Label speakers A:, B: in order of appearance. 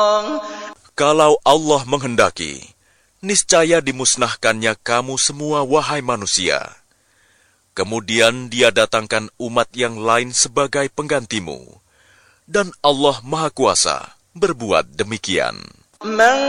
A: Kalau Allah menghendaki, niscaya dimusnahkannya kamu semua, wahai manusia. Kemudian Dia datangkan umat yang lain sebagai penggantimu. Dan Allah Maha Kuasa berbuat demikian.